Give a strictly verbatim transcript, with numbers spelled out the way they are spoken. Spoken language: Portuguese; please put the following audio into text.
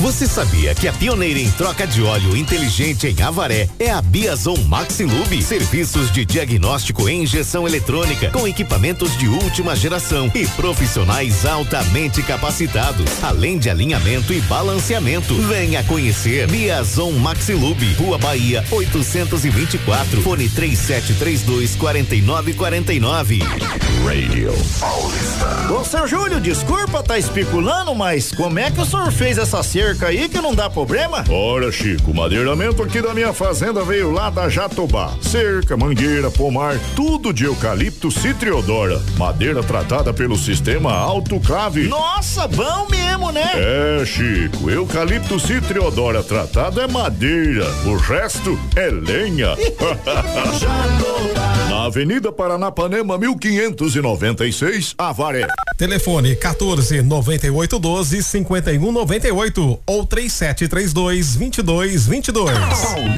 Você sabia que a pioneira em troca de óleo inteligente em Avaré é a Biazon Maxilube? Serviços de diagnóstico e injeção eletrônica com equipamentos de última geração e profissionais altamente capacitados, além de alinhamento e balanceamento. Venha conhecer Biazon Maxilube, Rua Bahia oitocentos e vinte e quatro, fone três sete três dois, quatro nove quatro nove. Radio Paulista. Ô, seu Júlio, desculpa tá especulando, mas como é que o senhor fez essa cerca aí que não dá problema? Ora, Chico, o madeiramento aqui da minha fazenda veio lá da Jatobá. Cerca, mangueira, pomar, tudo de eucalipto citriodora. Madeira tratada pelo sistema autoclave. Nossa, bom mesmo, né? É, Chico, eucalipto citriodora tratado é madeira, o resto é lenha. Na Avenida Paranapanema, mil quinhentos e noventa e seis, Avaré. Telefone quatorze, noventa e oito, doze, cinquenta e um, noventa e oito ou três sete três dois, vinte e dois, vinte e dois.